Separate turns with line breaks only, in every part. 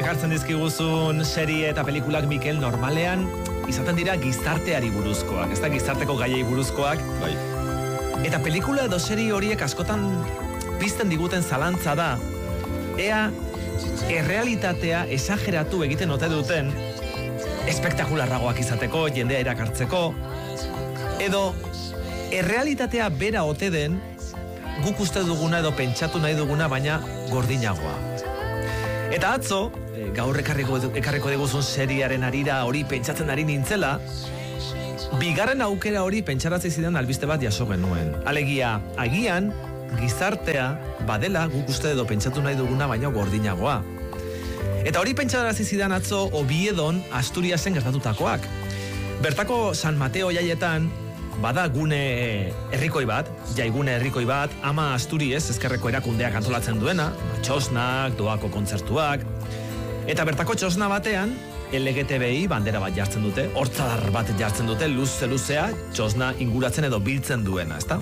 ekartzen dizkiguzun serie eta pelikulak, Mikel, normalean izaten dira gizarteari buruzkoak, ez da gizarteko gaiei buruzkoak.
Bai.
Eta pelikula edo serie horiek askotan pizten diguten zalantza da, ea errealitatea esageratu egiten ote duten espektakularragoak izateko, jendea erakartzeko, edo errealitatea bera ote den guk uste duguna edo pentsatu nahi duguna, baina gordinagoa. Eta atzo, gaur ekarriko diguzun seriaren arira hori pentsatzen ari nintzela, bigarren aukera hori pentsarazi zidan albiste bat jaso genuen. Alegia, agian, gizartea badela guk uste edo pentsatu nahi duguna baina gordinagoa. Eta hori pentsarazi zidan atzo Oviedon, Asturiasen gertatutakoak. Bertako San Mateo jaietan, bada gune herrikoi bat, jaigune herrikoi bat, Ama Asturias ezkerreko erakundeak antolatzen duena, txosnak, doako kontzertuak, eta bertako txosna batean, LGTBI bandera bat jartzen dute, hortzadar bat jartzen dute, luzea, txosna inguratzen edo biltzen duena, ezta?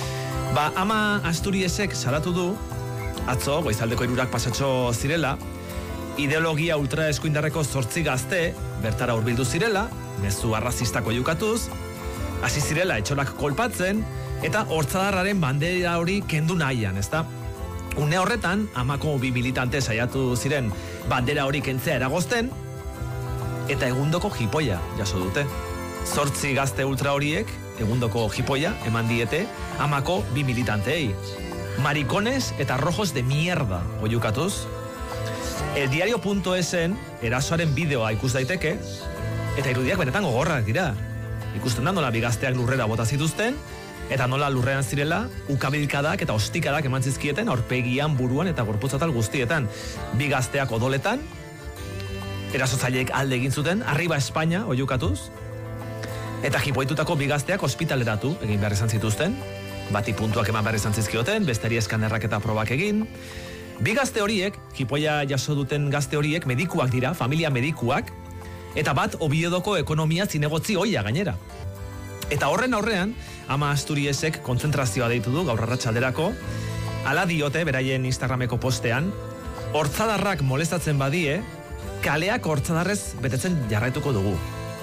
Ama Asturiesek salatu du, atzo, goizaldeko 3 pasatxo zirela, ideologia ultraeskuindarreko 8 gazte, bertara hurbildu zirela, mezu arrazistako jukatuz, hasi zirela etxolak kolpatzen, eta hortzadarraren bandera hori kendu nahian, ezta? Une horretan, Amako 2 militante saiatu ziren bandera hori kentzea eragozten, eta egundoko jipoia jaso dute. 8 gazte ultra horiek, egundoko jipoia, eman diete, Amako 2 militanteei. Maricones eta rojos de mierda, oiukatuz. Eldiario.esen erasoaren bideoa ikus daiteke, eta irudiak benetan gogorrak dira. Ikusten da nola bigazteak lurrera bota zituzten, eta nola lurrean zirela ukabilkadak eta ostikadak eman zizkieten aurpegian, buruan eta gorputzatal guztietan. Bigazteak odoletan, erasotzaileek alde egin zuten, arriba Espainia oiukatuz, eta jipoitutako bigazteak ospitaleratu egin behar izan zituzten, bati puntuak eman behar izan zizkioten, besteri eskanerrak eta probak egin. Bigazte horiek, jipoia jaso duten gazte horiek, medikuak dira, familia medikuak, eta bat Oviedoko ekonomia zinegotzi oia gainera. Eta horren aurrean, Ama Asturiesek kontzentrazioa deitu du gaur arratsalderako, hala diote beraien Instagrameko postean, hortzadarrak molestatzen badie, kaleak hortzadarrez betetzen jarraituko dugu.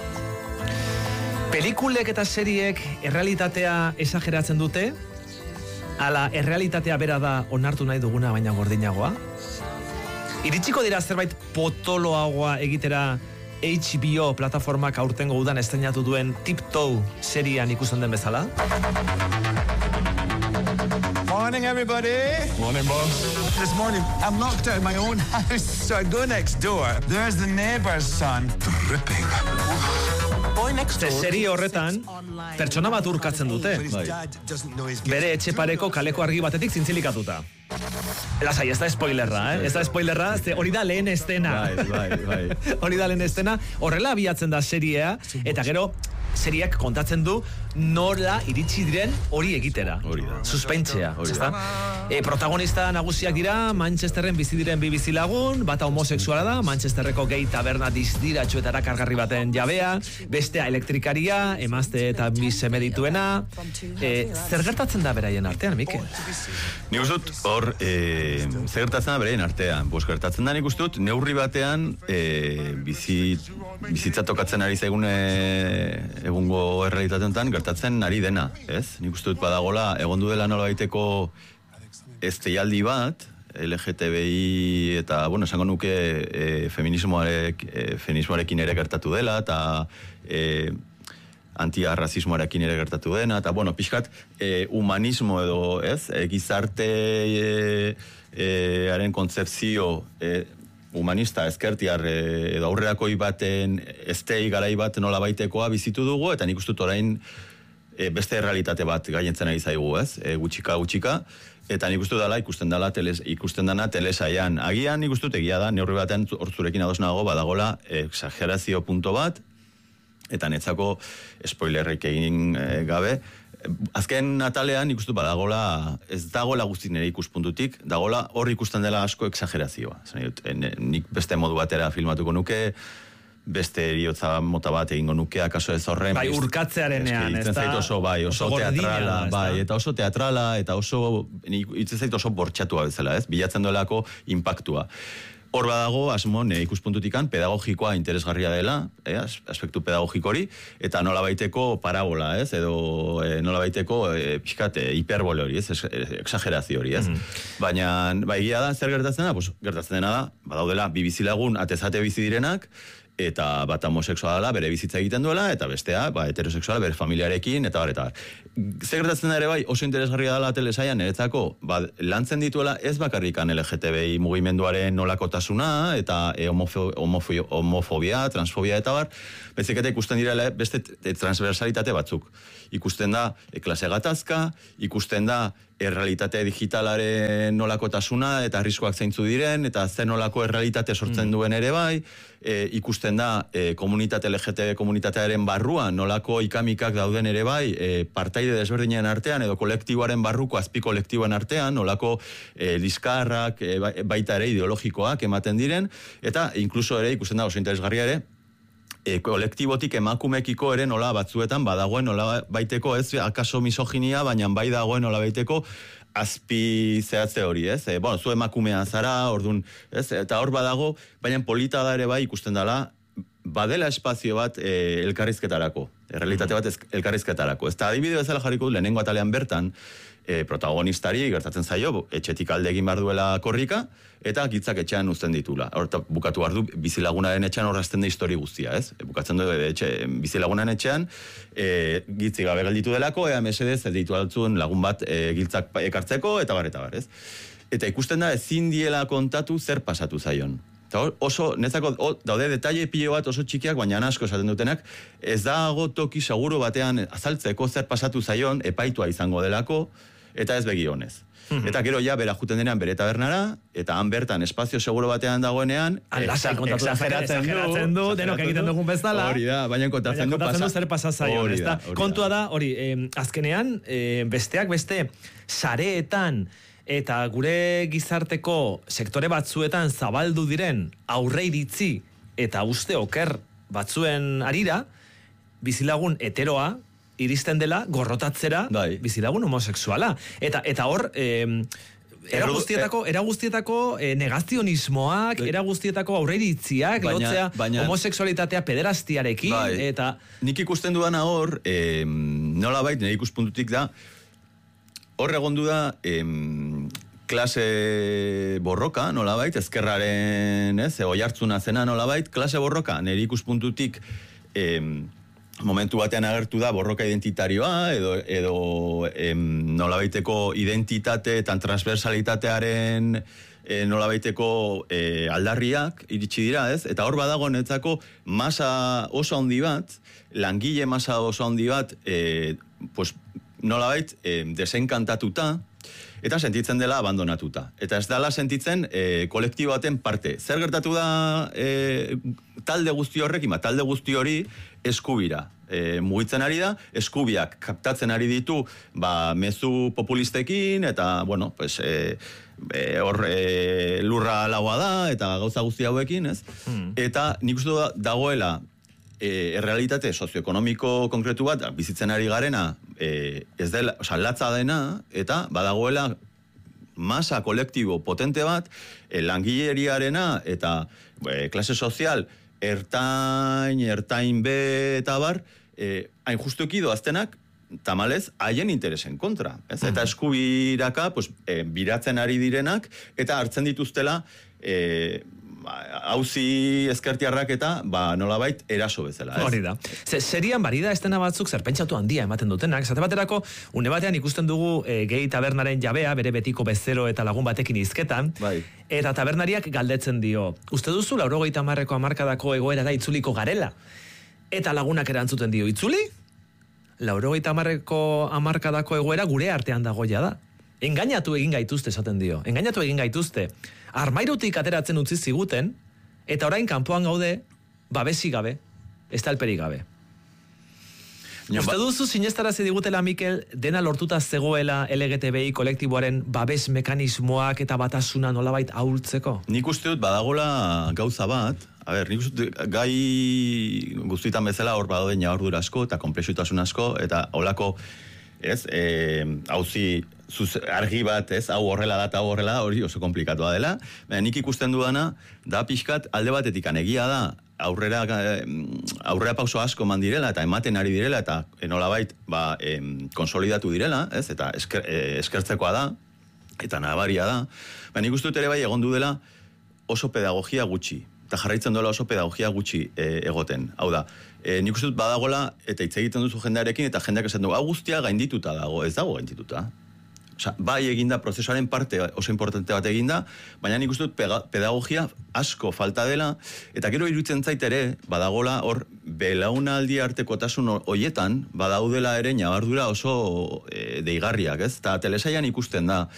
Pelikulek eta seriek errealitatea esageratzen dute, ala errealitatea bera da onartu nahi duguna baina gordinagoa? Iritsiko dira zerbait potoloagoa egitera HBO plataformak aurtengo udan estreinatu duen Tiptoe serian ikusten den bezala?
Morning, everybody.
Morning, boss.
This morning, I'm locked out of my own house, so I go next door. There's the neighbor's son. Dripping.
Serie horretan, pertsona bat urkatzen dute. Bere etxe pareko kaleko argi batetik zintzilikatuta. Lasai, ez da spoilerra, Ez da spoilerra, hori da lehen estena.
Bai.
Hori da lehen estena, horrela abiatzen da seriea, eta gero seriak kontatzen du nola iritsi diren hori egitera.
Hori da.
Suspentzea, ezta? Protagonista nagusiak dira Manchesterren bizi diren 2 bizilagun, bata homosexuala da, Manchesterreko gay taberna dizdiratxo eta erakargarri baten jabea, bestea elektrikaria, emazte eta 2 seme dituena. Zer gertatzen da beraien artean, Mikel?
Nik uste dut, hor, zer gertatzen da beraien artean. Gertatzen da nik uste dut, neurri batean, bizitza tokatzen ari zaigun egungo errealitatean gertatzen ari dena, ez? Nik uste dut badagola, egondu dela nola baiteko esteialdi bat, LGTBI eta, esango nuke feminismoarekin ere gertatu dela, eta antiarrazismoarekin ere gertatu dena, eta, pixkat, humanismo edo, ez? Gizartearen kontzepzio humanista, ezkertiar edo aurrerakoi baten estei garai bat nola baitekoa bizitu dugu, eta nik uste dut orain beste realitate bat gaientzen ari zaigu, ez? Gutxika, eta nik uste dela ikusten dana telesaian. Agian nik uste dut egia da, neurri batean hortzurekin ados nago badagola exagerazio punto bat, eta netzako spoilerrik egin gabe, azken atalean ikustu badagola, ez dagoela guzti nire ikuspuntutik, dagoela hor ikusten dela asko exagerazioa. Nik beste modu batera filmatuko nuke, beste eriotza mota bat egingo nuke, akaso ez horren.
Bai, urkatzearenean, ez da?
Oso teatrala, eta oso teatrala, eta oso, itzen zait oso bortxatua bezala, ez? Bilatzen duelako impactua. hor badago, asmon, ikuspuntutikan, pedagogikoa interesgarria dela, aspektu pedagogikori, eta nola baiteko parabola, ez? Edo nola baiteko, pixkat, hiperbole hori, ez? Exagerazio hori, ez? Baina, egia da, zer gertatzen da? Pues, gertatzen dena da, badaudela, bi bizilagun atezate bizi direnak, eta bat homosexuala bere bizitza egiten duela, eta bestea, heterosexuala bere familiarekin, eta bar, eta bar. Zer gertatzen da ere bai, oso interesgarria dela telesaian, niretzako, lantzen dituela ez bakarrikan LGTBI mugimenduaren nolakotasuna, eta homofobia, transfobia, eta bar, bezik eta ikusten direla beste transversalitate batzuk. Ikusten da klase gatazka, ikusten da errealitate digitalaren nolakotasuna, eta arriskoak zeintzu diren, eta zer nolako errealitate sortzen duen ere bai, ikusten da komunitate LGTB komunitatearen barruan nolako ikamikak dauden ere bai, partaide desberdinen artean edo kolektiboaren barruko azpi kolektiboen artean, nolako liskarrak baita ere ideologikoak ematen diren, eta inkluso ere ikusten da oso interesgarria ere, kolektibotik emakumekiko ere nola batzuetan badagoen nola baiteko ez akaso misoginia, baina bai dagoen nola baiteko azpi zehatze hori, ez? Bueno, zu emakumea zara, ordun, ez? Eta hor badago, baina polita da ere bai ikusten dela, badela espazio bat elkarrizketarako, realitate bat elkarrizketarako. Ez da, adibide bezala jarriko lehenengo atalean bertan, protagonistari gertatzen zaio, etxetik alde egin behar duela korrika, eta gitzak etxean uzten ditula. Horta bukatu behar du, bizilagunaren etxean horrazten da histori guztia, ez? Bukatzen du bizilagunaren etxean, gitzik gabe gelditu delako, mesedez, ditu altzun lagun bat giltzak ekartzeko, eta bar, ez? Eta ikusten da, ezin diela kontatu zer pasatu zaion. Eta oso, netzako, daude detaile pilo bat oso txikiak, baina asko esaten dutenak, ez dago toki seguro batean azaltzeko zer pasatu zaion, epaitua izango delako, eta ez begionez. Eta gero ja, bera juten denean bere tabernara, eta han bertan espazio seguro batean dagoenean,
exageratzen du, denok egiten dugun bezala.
Hori da, baina kontatzen du
zer pasa zaion. Kontua da, hori, azkenean, besteak beste, sareetan, eta gure gizarteko sektore batzuetan zabaldu diren aurreiritzi eta uste oker batzuen arira, bizilagun heteroa iristen dela gorrotatzera bizilagun homosexuala. Eta hor, era guztietako negazionismoak, era guztietako aurreiritziak, lotzea homosexualitatea pederastiarekin, eta...
Nik ikusten dudana hor, nola bait, nire ikuspuntutik da, hor egondu da klase borroka, nolabait, ezkerraren, oihartzuna zena nolabait, klase borroka, nire ikuspuntutik momentu batean agertu da borroka identitarioa, edo nolabaiteko identitate eta transversalitatearen nolabaiteko aldarriak iritsi dira, ez? Eta hor badago netzako masa oso handi bat, langile masa oso handi bat, pues, nolabait desenkantatuta, eta sentitzen dela abandonatuta. Eta ez dela sentitzen kolektibo baten parte. Zer gertatu da talde guzti horrekin, talde guzti hori eskubira. Mugitzen ari da, eskubiak kaptatzen ari ditu mezu populistekin, eta, bueno, pues, hor lurra laua da, eta gauza guzti hauekin, ez? Eta nik uste dagoela errealitate sozioekonomiko konkretu bat bizitzen ari garena ez dela, latza dena, eta badagoela masa kolektibo potente bat langileriarena eta klase sozial ertain B eta bar hain justuki doaztenak tamalez haien interesen kontra. Ez? Eta eskubiraka pues, biratzen ari direnak eta hartzen dituztela hauzi ezkertiarrak eta nolabait eraso bezala.
Hori da. Serian barida estena batzuk zerpentsatu handia ematen dutenak. Zate baterako, une batean ikusten dugu gehi tabernaren jabea, bere betiko bezero eta lagun batekin hizketan, eta tabernariak galdetzen dio. Uste duzu 80ko hamarkadako egoerara itzuliko garela? Eta lagunak erantzuten dio, itzuli? 80ko hamarkadako egoera gure artean dagoia da. Engainatu egin gaituzte, esaten dio. Engainatu egin gaituzte. Armairutik ateratzen utzi ziguten, eta orain kanpoan gaude, babesi gabe, estalperi gabe. Uste duzu sinestarazi digutela, Mikel, dena lortuta zegoela LGTBI kolektiboaren babes mekanismoak eta batasuna nolabait ahultzeko?
Nik uste dut badagola gauza bat, nik uste dut gai guztietan bezala hor badauden jaurdura asko eta komplexutasun asko, eta holako, ez, hauzi argi bat, ez, hau horrela da, hori oso komplikatua dela. Baina nik ikusten dudana, da pixkat alde batetik egia da, aurrera pauso asko eman direla, eta ematen ari direla, eta nolabait, konsolidatu direla, ez, eta eskertzekoa da, eta nabaria da. Baina nik uste dut ere bai egon du dela oso pedagogia gutxi, eta jarraitzen duela oso pedagogia gutxi egoten. Hau da, nik uste dut badagola, eta hitz egiten duzu jendearekin, eta jendeak esan du, hau guztia gaindituta dago, ez dago gaindituta. Osa, bai eginda, prozesuaren parte oso importante bat eginda, baina nik uste dut pedagogia asko falta dela, eta gero iruditzen zait ere, badagola hor, belaunaldi artekotasun hoietan, badaudela ere ñabardura oso deigarriak, ez? Eta telesailan ikusten da,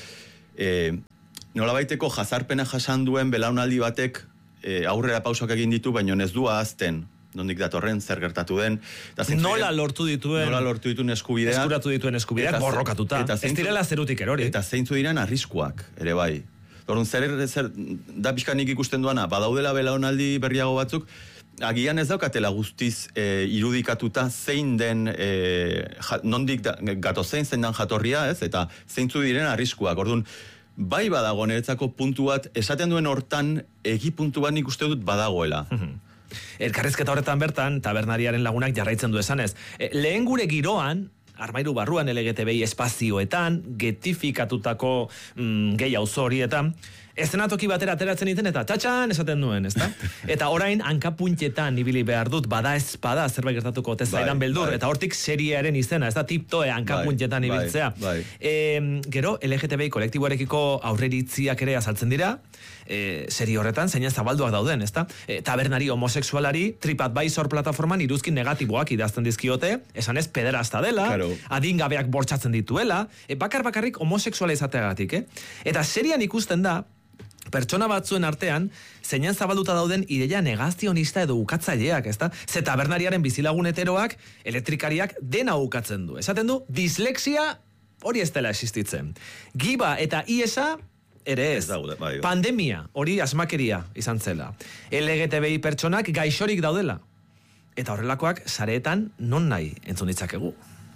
nolabaiteko jazarpena jasan duen belaunaldi batek aurrera pausak egin ditu, baina ez du ahazten, nondik datorren, zer gertatu den.
Nola lortu dituen
eskubideak.
Eskuratu dituen eskubideak borrokatuta. Ez direla zerutik erori.
Eta zeintzu diren arriskuak, ere bai. Orduan, zer da pixkanik ikusten duana, badaudela belaunaldi berriago batzuk, agian ez daukatela guztiz irudikatuta zein den, nondik gatozein zein den jatorria, ez? Eta zeintzu diren arriskuak. Orduan, bai badago niretzako puntu bat, esaten duen hortan, puntu bat nik uste dut badagoela.
Elkarrizketa horretan bertan, tabernariaren lagunak jarraitzen du esanez. Lehen gure giroan, armairu barruan LGTBI espazioetan, getifikatutako gehi auzo horietan, eszenatoki batera ateratzen iten eta txatxan esaten duen, ezta? Eta orain hankapuntetan ibili behar dut, bada espada zerbait gertatuko tezaidan beldur, eta hortik seriearen izena, ez da tiptoe hankapuntetan ibiltzea. Gero, LGTBI kolektiboarekiko aurreritziak ere azaltzen dira, serie horretan, zeinen zabalduak dauden, ezta? Tabernari homosexualari TripAdvisor plataforman iruzkin negatiboak idazten dizkiote, esan ez pederasta dela, adingabeak bortxatzen dituela, bakarrik homosexuala izateagatik, Eta serian ikusten da, pertsona batzuen artean, zeinen zabalduta dauden ideia negazionista edo ukatzaileak, ezta? Ze tabernariaren bizilagun heteroak, elektrikariak dena ukatzen du. Esaten du, dislexia hori ez dela existitzen. Giba eta iesa ere ez. Pandemia hori asmakeria izan zela. LGTBI pertsonak gaixorik daudela. Eta horrelakoak sareetan non nahi entzun ditzakegu.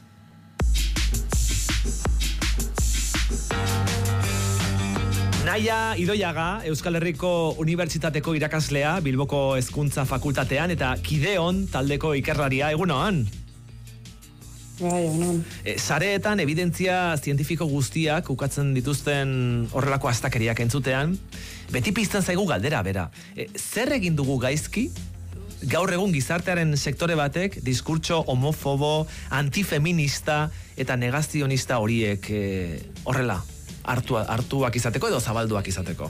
Naia Idoiaga, Euskal Herriko Unibertsitateko irakaslea, Bilboko Hezkuntza Fakultatean, eta Kideon taldeko ikerlaria, egunoan?
Bai, egunon.
Sareetan evidentzia zientifiko guztiak ukatzen dituzten horrelako astakeriak entzutean, beti pizten zaigu galdera, bera. Zer egin dugu gaizki? Gaur egun gizartearen sektore batek diskurtso homofobo, antifeminista eta negazionista horiek horrela hartuak izateko edo zabalduak izateko?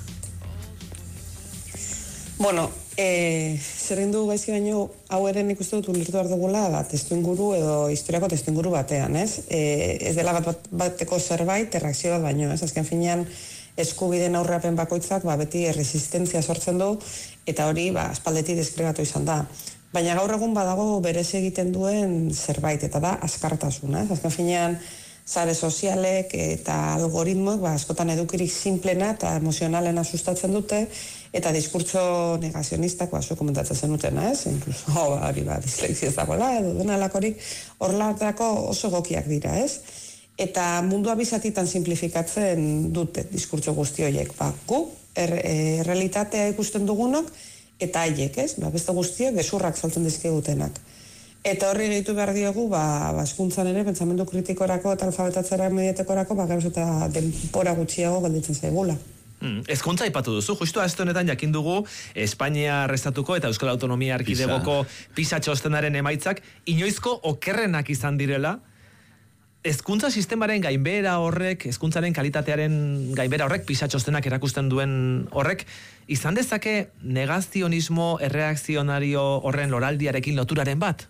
Bueno, zer egin dugu gaizki baino, hau ere nik uste dut ulertu behar dugula testuinguru edo historiako testuinguru batean, ez? Ez dela bateko zerbait, erreakzio bat baino, ez? Azken finean, eskubideen aurreapen bakoitzak beti resistentzia sortzen du, eta hori aspaldetik deskribatu izan da. Baina gaur egun badago berez egiten duen zerbait, eta da azkartasuna, ez? Azken finean, sare sozialek eta algoritmoek askotan edukirik simplena eta emozionalena sustatzen dute, eta diskurtso negazionistak zu komentatzen zenutena, ez? Incluso, hori dislexia ez dagoela, edo dena lakorik horrelatako oso egokiak dira, ez? Eta mundua bizatitan simplifikatzen dute diskurtso guzti horiek. Gu, realitatea ikusten dugunok, eta haiek, ez? Beste guztiak gezurrak saltzen dizkigutenak. Eta horri gehitu behar diogu, hezkuntzan ere, pentsamendu kritikorako eta alfabetatzera medietekorako, geroz eta denpora gutxiago gelditzen zaigula.
Hezkuntza aipatu duzu, justu aste honetan jakin dugu Espainia Estatuko eta Euskal Autonomia Erkidegoko PISA txostenaren emaitzak inoizko okerrenak izan direla. Hezkuntza sistemaren gainbehera horrek, hezkuntzaren kalitatearen gainbehera horrek, PISA txostenak erakusten duen horrek, izan dezake negazionismo erreakzionario horren loraldiarekin loturaren bat?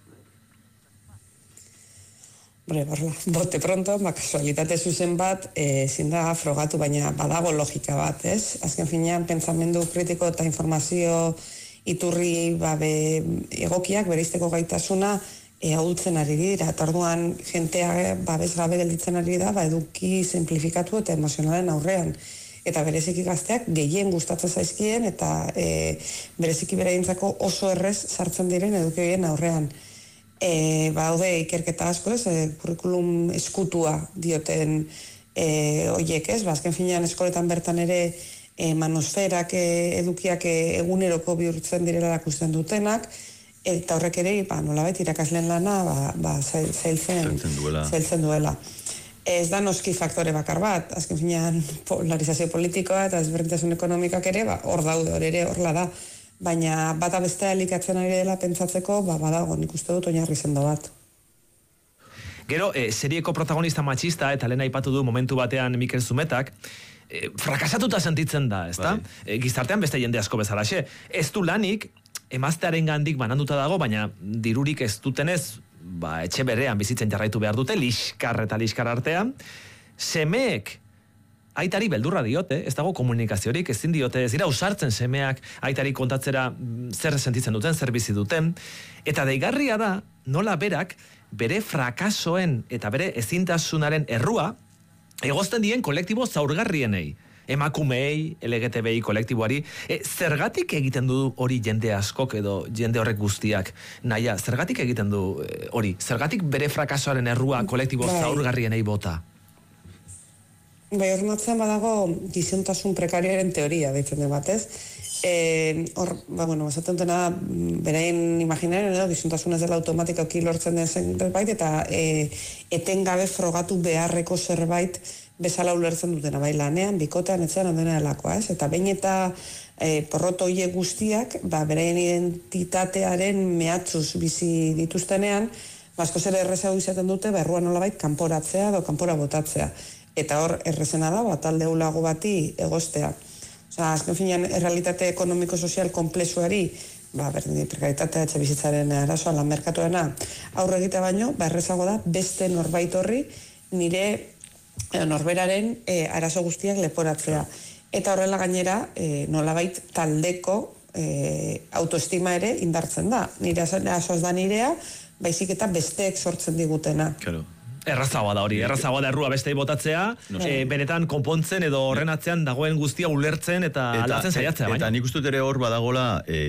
Bote pronto, kasualitate zuzen bat, ezin da frogatu, baina badago logika bat, ez? Azken finean, pentsamendu kritiko eta informazio iturri egokiak, bereizteko gaitasuna, ahultzen ari dira, eta orduan jentea babes gabe gelditzen ari da, eduki simplifikatu eta emozionalen aurrean. Eta bereziki gazteak gehien gustatzen zaizkien, eta bereziki beraientzako oso errez sartzen diren eduki horien aurrean. Baude ikerketa asko, ez, kurrikulum eskutua dioten oiek, ez? Azken finean eskoletan bertan ere manosferak edukiak eguneroko bihurtzen direla erakusten dutenak, eta horrek ere, nolabait irakasleen lana zailtzen duela. Ez da noski faktore bakar bat, azken finean polarizazio politikoa eta ezberdintasun ekonomikak ere, hor daude, hor ere horla da, baina bata bestea elikatzen ari dela pentsatzeko, badago, nik uste dut oinarri sendo bat.
Gero, serieko protagonista matxista, eta lehen aipatu du momentu batean Mikel Zumetak, frakasatuta sentitzen da, ezta? Gizartean beste jende asko bezalaxe. Ez du lanik, emaztearen gandik bananduta dago, baina dirurik ez dutenez, etxe berean bizitzen jarraitu behar dute, liskar eta liskar artean. Semeek aitari beldurra diote, ez dago komunikaziorik, ezin diote, ez dira usartzen semeak aitari kontatzera zer sentitzen duten, zer bizi duten. Eta deigarria da, nola berak, bere frakasoen eta bere ezintasunaren errua, egozten dien kolektibo zaurgarrienei. Emakumeei, LGTBI kolektiboari, zergatik egiten du hori jende askok edo jende horrek guztiak? Naia, zergatik egiten du hori? Zergatik bere frakasoaren errua kolektibo zaurgarrienei bota?
Hormatzen badago gizontasun prekarioaren teoria, deitzen den batez. Esaten dena, beraien imaginaren edo gizontasun ez dela automatikoki lortzen den zerbait, eta etengabe frogatu beharreko zerbait bezala ulertzen dutena, bai lanean, bikotean, etzean, dena delakoa, ez? Eta behin eta porroto horiek guztiak, beraien identitatearen mehatzuz bizi dituztenean, asko zer errezago izaten dute, errua nolabait kanporatzea edo kanpora botatzea. Eta hor, errezena da, talde ulago bati egostea. Osa, azken finean, errealitate ekonomiko-sozial komplexuari, berdin prekaritatea, etxe bizitzaren arazoa, lan merkatuena, aurre egitea baino, errezago da, beste norbait horri, nire norberaren arazo guztiak leporatzea. Eta horrela gainera, nolabait taldeko autoestima ere indartzen da. Nire arazoaz da nirea, baizik eta besteek sortzen digutena.
Claro.
Errazagoa da hori, errazagoa da errua bestei botatzea, benetan konpontzen edo horren atzean dagoen guztia ulertzen eta aldatzen saiatzea.
Eta nik ustut ere hor badagola,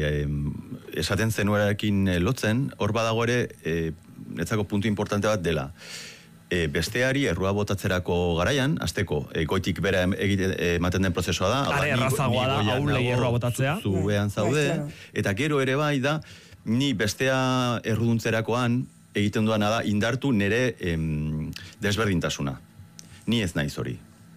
esaten zenuerarekin lotzen, hor badago ere, netzako puntu importante bat dela. Besteari errua botatzerako garaian, azteko, goitik bera ematen den prozesua da.
Are errazagoa da, haulei errua botatzea.
Zubean zaude, eta gero ere bai da, ni bestea erruduntzerakoan, egiten duana da, indartu nire desberdintasuna. Ni ez naiz hori.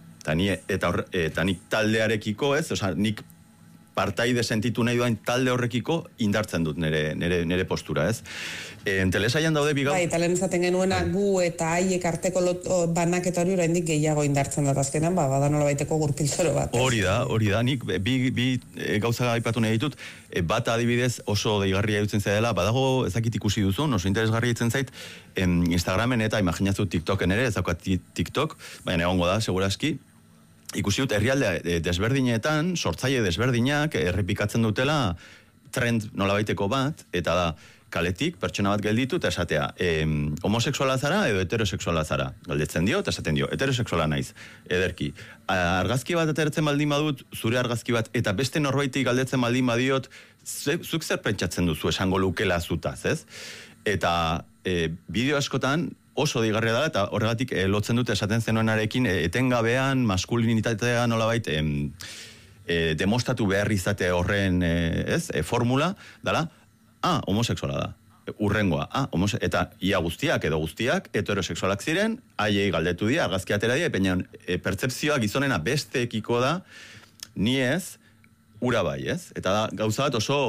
Eta nik taldearekiko ez, nik partaide sentitu nahi duan talde horrekiko indartzen dut nire postura, ez? Telesaian daude bigau...
Bai, talen esaten genuena gu eta haiek arteko banaketa hori oraindik gehiago indartzen dut azkenan, bada nola baiteko gurpiltzoro bat.
Hori da, nik bi gauza aipatu nahi ditut, bat adibidez oso deigarria dutzen zaidala, badago ezakit ikusi duzun, oso interesgarria dutzen zait, Instagramen eta imaginatzu TikToken ere, ez daukat TikTok, baina egongo da, seguraski, ikusi dut herrialde desberdinetan, sortzaile desberdinak errepikatzen dutela trend nolabaiteko bat, eta da, kaletik, pertsona bat gelditu, eta esatea, homosexuala zara edo heterosexuala zara. Galdetzen dio, eta esaten dio, heterosexuala naiz, ederki. Argazki bat atertzen baldin badut, zure argazki bat, eta beste norbaitik galdetzen baldin badiot, zuk zer pentsatzen duzu esango lukela zutaz, ez? Eta bideo askotan, oso digarria da, eta horregatik lotzen dute esaten zenuenarekin, etengabean, maskulinitatea nolabait, demostratu behar izate horren formula, dala, homosexuala da. Urrengoa, eta ia guztiak edo guztiak heterosexualak ziren, haiei galdetu dira, argazki atera dira, baina pertzepzioa gizonena besteekiko da, ni ez, ura bai, ez? Eta da, gauza bat oso,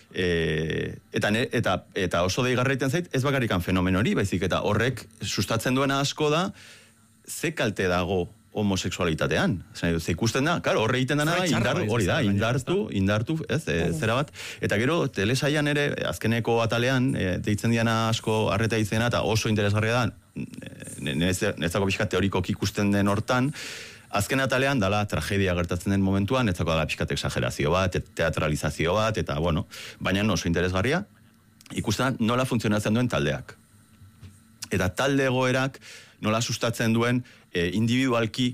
eta oso deigarreiten zait, ez bakarrikan fenomen hori, baizik, eta horrek sustatzen duena asko da, ze kalte dago homosexualitatean. Ze ikusten da, claro, horre egiten dena indartu, ez, zera bat. Eta gero, telesaian ere, azkeneko atalean, deitzen diana asko arreta izena, eta oso interesgarria da, netzako pixkat teorikok ikusten den hortan, azken atalean dala tragedia gertatzen den momentuan, netzako da pixkat exagerazio bat, teatralizazio bat, eta bueno, baina oso interesgarria, ikusten nola funtzionatzen duen taldeak. Eta talde egoerak nola sustatzen duen individualki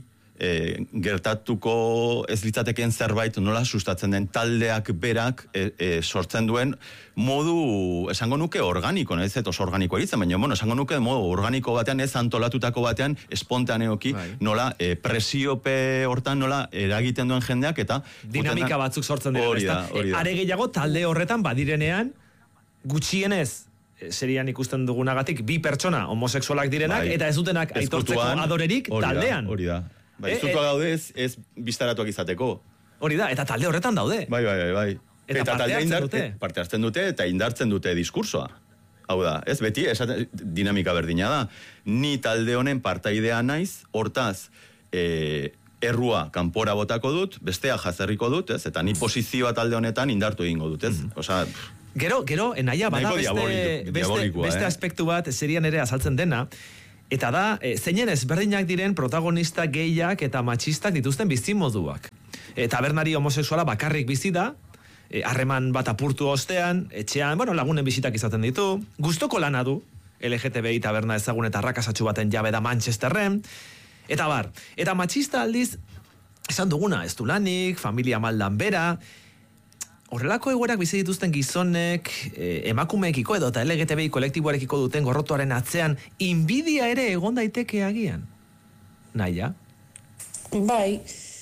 gertatuko ez litzateken zerbait nola sustatzen den taldeak berak sortzen duen modu, esango nuke organiko, ez oso organiko eritzen, baina esango nuke modu organiko batean, ez antolatutako batean, espontaneoki, nola presiope hortan nola eragiten duen jendeak, eta
dinamika batzuk sortzen dira.
Hori da.
Are gehiago talde horretan badirenean, gutxienez, serian ikusten dugunagatik, bi pertsona homosexualak direnak, eta ez dutenak aitortzeko adorerik taldean.
Hori da. Ezkutua gaude ez biztaratuak izateko.
Hori da, eta talde horretan daude.
Bai.
Eta
parte hartzen dute eta indartzen dute diskursoa. Hau da, ez beti, dinamika berdina da. Ni talde honen partaidea naiz, hortaz, errua kanpora botako dut, bestea jazerriko dut, ez? Eta ni posizioa talde honetan indartu egingo dut, ez? Osea,
Gero, enaia bada beste aspektu bat serian ere azaltzen dena, eta da, zeinen ezberdinak diren protagonista gehiak eta matxistak dituzten bizimoduak. Tabernari homosexuala bakarrik bizi da, harreman bat apurtu ostean, etxean, lagunen bisitak izaten ditu, gustoko lana du, LGTBI taberna ezagun eta arrakasatxu baten jabe da Manchesterren, eta bar. Eta matxista aldiz, esan duguna, ez du lanik, familia maldan bera, horrelako egoerak bizi dituzten gizonek, emakumeekiko edo eta LGTBI kolektiboarekiko duten gorrotuaren atzean, inbidia ere egon daiteke agian? Naia?
Bai.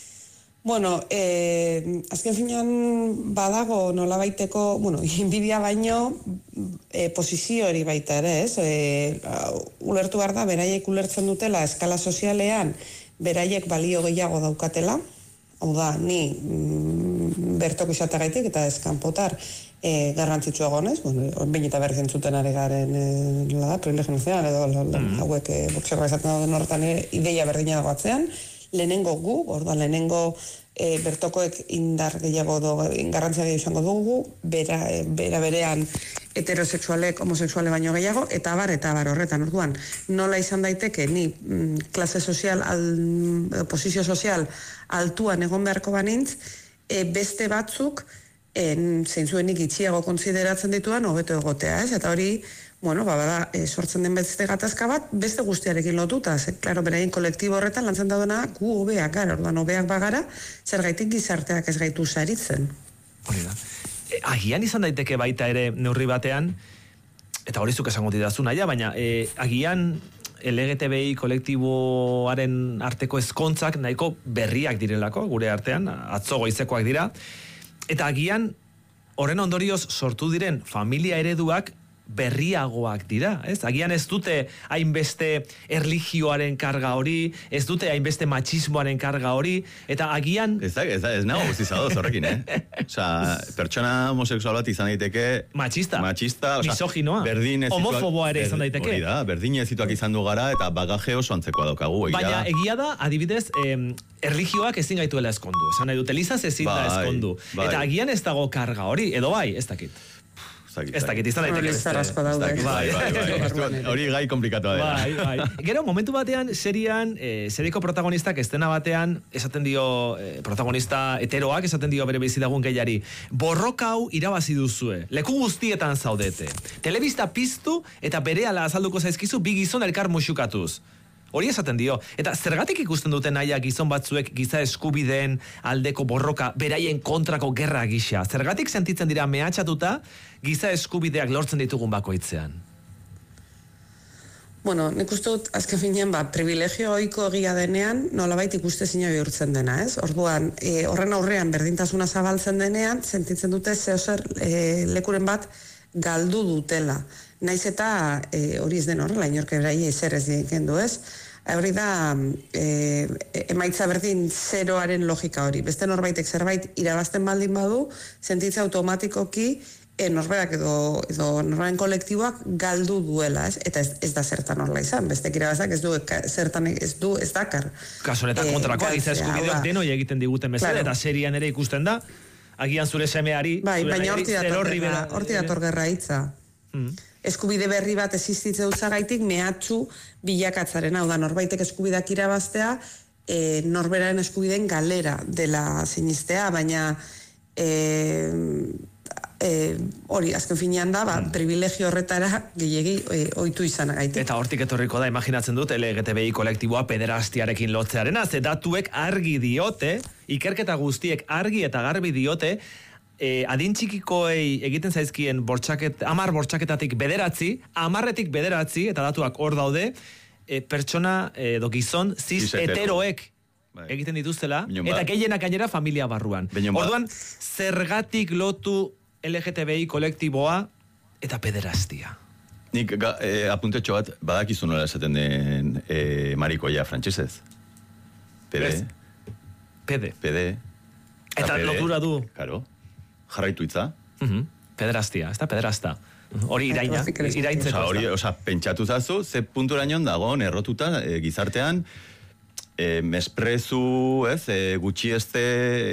Azken finean badago nolabaiteko, inbidia baino posizio hori baita ere, ez? Ulertu behar da, beraiek ulertzen dutela eskala sozialean, beraiek balio gehiago daukatela, hau da, ni bertoko izategaitik eta eskanpotar garrantzitsua gonez, behin eta berriz entzuten ari garen privilegio nazional edo hauek boxekoa izaten dauden horretan ideia berdina dago atzean, lehenengo gu, lehenengo bertokoek indar gehiago garrantzia gehiago izango dugu, berean heterosexualek, homosexuale baino gehiago, eta bar horretan, orduan, nola izan daiteke ni klase sozial, posizio sozial altuan egon beharko banintz, beste batzuk, zeintzuenik itxiago konsideratzen dituan, hobeto egotea, ez? Eta hori, sortzen den beste gatazka bat, beste guztiarekin lotuta, klaro, beraien kolektibo horretan lantzen daudena, gu hobeak gara, orduan hobeak bagara, zergaitik gizarteak ez gaitu saritzen.
Hori da. Agian izan daiteke baita ere neurri batean, eta hori zuk esango didazu naia, baina agian LGTBI kolektiboaren arteko ezkontzak nahiko berriak direlako, gure artean, atzo goizekoak dira, eta agian horren ondorioz sortu diren familia ereduak berriagoak dira, ez? Agian ez dute hainbeste erlijioaren karga hori, ez dute hainbeste machismoaren karga hori, eta agian...
Ez nago guztizadoz horrekin, Osea, pertsona homosexual bat izan daiteke... Machista,
misoginoa, homofoboa ere izan daiteke.
Hori da, berdin ezituak izan du gara, eta bagaje oso antzekoa daukagu.
Baina egia da, adibidez, erlijioak ezin gaituela eskondu. Esan nahi dut, Elizaz ezin da eskondu. Eta agian ez dago karga hori, edo bai, ez dakit. Ez dakit, izan daiteke.
Hori gai komplikatu da.
Bai. Gero, momentu batean, serieko protagonistak estena batean, esaten dio, protagonista heteroak, esaten dio bere bizilagun gehiari, borroka hau irabazi duzue, leku guztietan zaudete. Telebista piztu eta berehala azalduko zaizkizu bi gizon elkar muxukatuz. Hori esaten dio. Eta zergatik ikusten duten naia gizon batzuek giza eskubideen aldeko borroka beraien kontrako gerra gisa? Zergatik sentitzen dira mehatxatuta giza eskubideak lortzen ditugun bakoitzean?
Nik uste dut, azken finean, privilegio ohiko egia denean, nolabait ikustezina bihurtzen dena, ez? Orduan, horren aurrean berdintasuna zabaltzen denean, sentitzen dute zeozer lekuren bat galdu dutela. Naiz eta hori ez den horrela, inorke berai ezer ez diken du, ez? Hori da, emaitza berdin zeroaren logika hori. Beste norbaitek zerbait irabazten baldin badu, sentitza automatikoki norberak edo norbaren kolektiboak galdu duela, ez? Eta ez da zertan horrela izan. Bestek irabazak ez dakar.
Kaso honetan kontrakoa, giza eskubideok denoi egiten diguten bezala, eta serian ere ikusten da, agian zure semeari,
baina horti dator gerra hitza. Eskubide berri bat existitze duzagaitik mehatxu bilakatzaren, hau da, norbaitek eskubidak irabaztea, norberaren eskubideen galera dela sinistea, baina hori, azken finean da, privilegio horretara gehiegi ohitu izanagaitik.
Eta hortik etorriko da, imaginatzen dut, LGTBI kolektiboa pederastiarekin lotzearena, ze datuek argi diote, ikerketa guztiek argi eta garbi diote, adin txikikoei egiten zaizkien 10 bortxaketatik 9, 10etik 9, eta datuak hor daude, pertsona edo gizon cis heteroek egiten dituztela, eta gehienak gainera familia barruan. Orduan, zergatik lotu LGTBI kolektiboa eta pederastia?
Nik apuntetxo bat, badakizu nola esaten den marikoia frantsesez. Pede.
Eta lotura du.
Karo. Jarraitu itza.
Pederastia, ez da pederasta. Hori iraintzeko.
Osa, pentsatu zazu, ze punturaino dago, errotuta, gizartean, mesprezu, ez, gutxieste,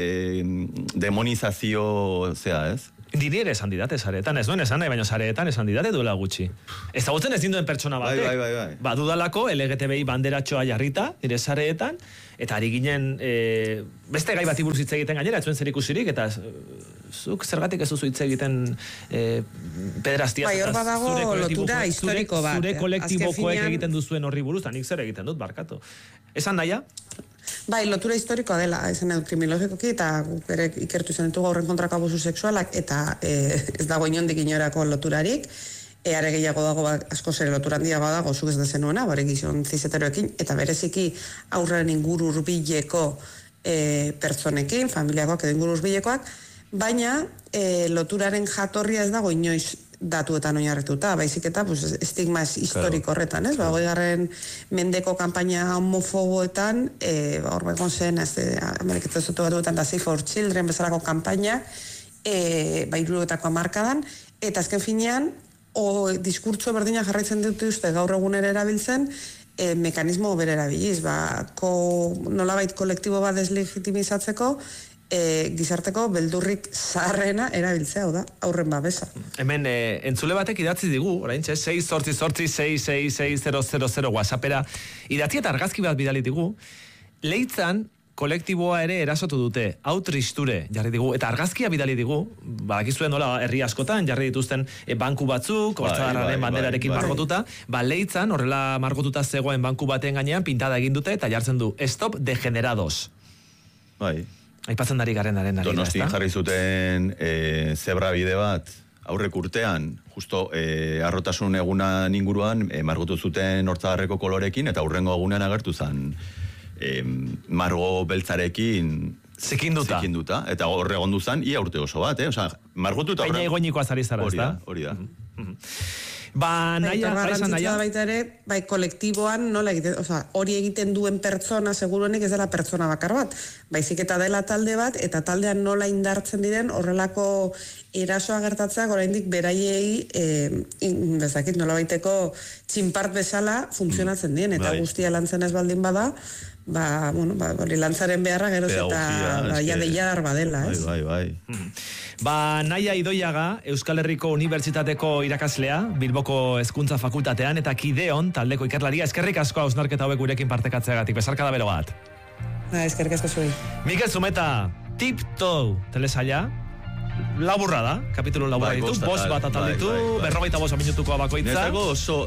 demonizazio, zea, ez?
Diri ere esan didate sareetan, ez duen esan nahi, baina sareetan esan didate duela gutxi. Ezagutzen ez dinduen pertsona batek.
Bai.
Badudalako LGTBI banderatxoa jarrita, nire sareetan, eta ari ginen beste gai bati buruz hitz egiten gainera, ez zuen zer ikusirik, eta zuk zergatik ez duzu hitz egiten pederastia.
Bai, hor badago lotura historiko bat.
Zure kolektibokoek egiten duzuen horri buruz, nik zer egiten dut, barkatu. Esan naia?
Bai, lotura historikoa dela, esan edo kriminologikoki, eta ere ikertu izan ditugu horren kontrako abusu sexualak, eta ez dago inondik inorako loturarik, are gehiago dago, asko zer lotura handiago dago, zuk ez da zenuena, bare gizon zizeteroekin, eta bereziki aurren inguru hurbileko pertsonekin, familiakoak edo inguru hurbilekoak, baina loturaren jatorria ez dago inoiz datuetan oinarrituta, baizik eta estigma historiko horretan, ez? 20. mendeko kanpaina homofoboetan, hor begon zen, Ameriketan Estatu Batuetan da Save for Children bezalako kanpaina, 70etako hamarkadan, eta azken finean, diskurtso berdina jarraitzen dute uste gaur egunera erabiltzen, mekanismo bere erabiliz, nolabait kolektibo bat deslegitimizatzeko, gizarteko beldurrik zaharrena erabiltzea, da, aurren babesa.
Hemen, entzule batek idatzi digu, oraintxe, 688-666-000 WhatsAppera, idatzi eta argazki bat bidali digu, Leitzan kolektiboa ere erasotu dute, hau tristure jarri digu, eta argazkia bidali digu, badakizuen nola herri askotan, jarri dituzten banku batzuk, hortzadarraren banderarekin margotuta, Leitzan, horrela margotuta zegoen banku baten gainean, pintada egin dute, eta jartzen du, stop degenerados.
Bai.
Aipatzen dari garenaren ari da,
Donostin jarri zuten zebra bide bat, aurrek urtean, justo arrotasun egunan inguruan, margotu zuten hortzadarreko kolorekin, eta aurrengo egunean agertu zen margo beltzarekin zikinduta. Eta horre gondu zen, ia urte oso bat, margotuta
baina egoinikoa zari zara, ez da?
Hori da.
Naia.
Baita ere, kolektiboan nola egiten, hori egiten duen pertsona seguruenik ez dela pertsona bakar bat, baizik eta dela talde bat, eta taldean nola indartzen diren horrelako erasoa gertatzeak oraindik beraiei bezakit nola baiteko txinpart bezala funtzionatzen dien, eta guztia lantzen ez baldin bada, hori lantzaren beharra geroz eta jadeiar badela, ez?
Bai.
Naia Idoiaga, Euskal Herriko Unibertsitateko irakaslea, Bilboko Hezkuntza Fakultatean, eta Kideon, taldeko ikerlaria, eskerrik asko hausnarketa hauek gurekin partekatzeagatik, besarka da bero bat.
Eskerrik asko zuei.
Mikel Zumeta, Tiptoe telesaila, laburra da, kapitulu laburra ditu, bost bat atal ditu, 45 minutuko abakoitza.
Netako oso,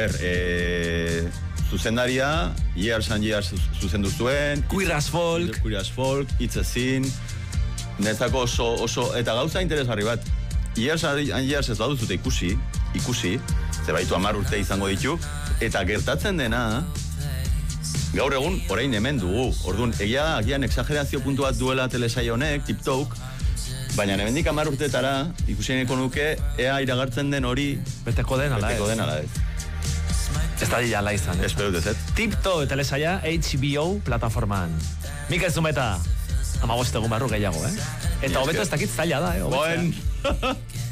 zuzendaria, Years and Years zuzendu zuen.
Queer as Folk,
It's a Sin. Netako oso, eta gauza interesgarri bat. Years and Years ez baduzute ikusi, ze baitu 10 urte izango ditu, eta gertatzen dena, gaur egun, orain hemen dugu. Orduan, agian exagerazio puntu bat duela telesail honek, Tiptoe, baina hemendik 10 urtetara, ikusieneko nuke, ea iragartzen den hori,
beteko den ala ez. Ez da ala izan.
Espero dezet.
Tiptoe telesaila HBO plataformaan. Mikel Zumeta, 15 egun barru gehiago, Eta hobeto ez dakit zaila da,